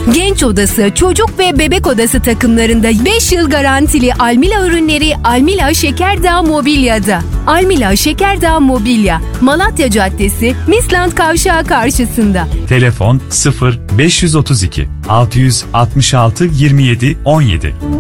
Genç odası, çocuk ve bebek odası takımlarında 5 yıl garantili Almila ürünleri Almila Şekerdağ Mobilya'da. Almila Şekerdağ Mobilya, Malatya Caddesi, Misland Kavşağı karşısında. Telefon 0 532 666 27 17.